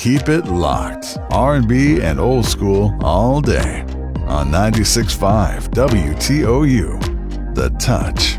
keep it locked. R&B and old school all day on 96.5 WTOU. The Touch.